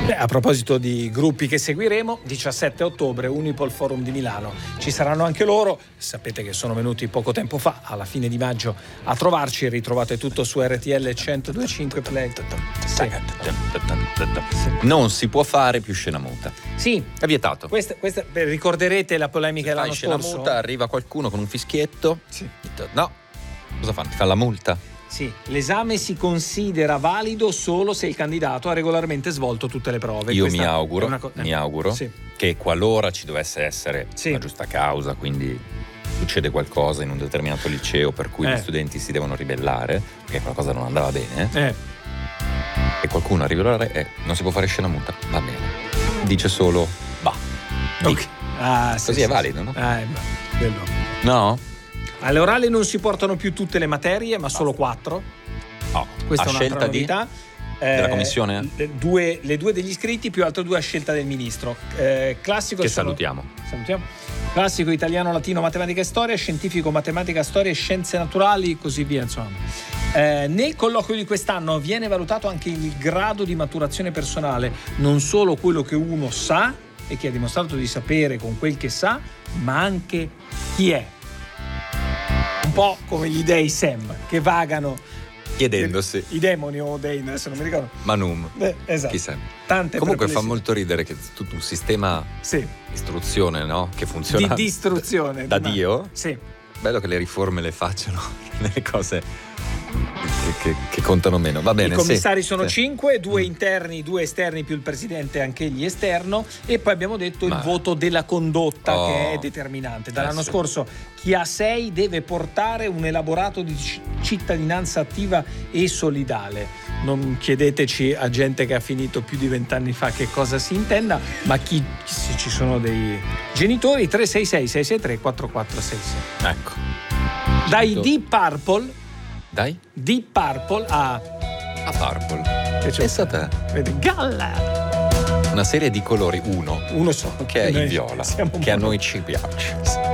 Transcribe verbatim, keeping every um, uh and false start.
Beh, a proposito di gruppi che seguiremo, diciassette ottobre Unipol Forum di Milano. Ci saranno anche loro, sapete che sono venuti poco tempo fa, alla fine di maggio, a trovarci. Ritrovate tutto su R T L centodue e cinque Play. Sì. Non si può fare più scena muta. Sì, è vietato. Questa, questa, beh, ricorderete la polemica Se dell'anno fai scena scorso? muta, arriva qualcuno con un fischietto. Sì. No, cosa fanno? Ti fa la multa? Sì, l'esame si considera valido solo se il candidato ha regolarmente svolto tutte le prove. Io Questa mi auguro, è una co- mi auguro sì. che qualora ci dovesse essere Sì. una giusta causa, quindi succede qualcosa in un determinato liceo per cui Eh. gli studenti si devono ribellare, perché qualcosa non andava bene, Eh. e qualcuno a ribellare, eh, non si può fare scena muta, va bene. Dice solo, va. Ok. Ah, sì, Così sì, è valido, sì. no? Ah, eh, beh, quello. No? Alle orali non si portano più tutte le materie, ma solo quattro. Oh, Questa a è un'altra scelta di? novità. Della Eh, commissione? le due, le due degli iscritti più altre due a scelta del ministro. Eh, classico Che sono- salutiamo. salutiamo. Classico, italiano, latino, matematica e storia, scientifico, matematica, storia e scienze naturali, così via, insomma. Eh, nel colloquio di quest'anno viene valutato anche il grado di maturazione personale, non solo quello che uno sa e che ha dimostrato di sapere con quel che sa, ma anche chi è. Un po' come gli dei Sam, che vagano Chiedendosi, i demoni o dei, adesso non mi ricordo. Manum, Eh, esatto. chissà. Tante Comunque fa perplessità. molto ridere che tutto un sistema Sì. di istruzione, no? Che funziona Di distruzione. da di ma- Dio. Sì. Bello che le riforme le facciano nelle cose che, che- che contano meno. Va bene. I commissari sì, sono sì. cinque, due interni, due esterni più il presidente, anche egli esterno, e poi abbiamo detto Ma- il voto della condotta Oh. che è determinante. Dall'anno Eh sì. scorso chi ha sei deve portare un elaborato di c- cittadinanza attiva e solidale. Non chiedeteci a gente che ha finito più di vent'anni fa che cosa si intenda, ma chi, se ci sono dei genitori, tre sei sei sei sei tre quattro quattro sei sei. Ecco. Dai Genitori. Deep Purple, Dai. Deep Purple a A Purple. Pensa a te. vedi, Galla. Una serie di colori, uno, Uno solo. che è Noi il viola, siamo che a mono- noi ci piace.